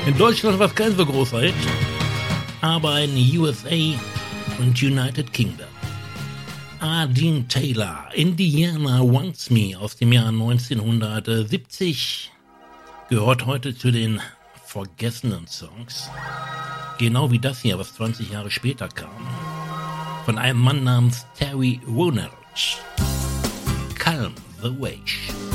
In Deutschland war es kein so großer Hit, aber in USA und United Kingdom. Dean Taylor, Indiana Wants Me aus dem Jahr 1970, gehört heute zu den vergessenen Songs. Genau wie das hier, was 20 Jahre später kam. Von einem Mann namens Terry Ronald. Calm the Wave.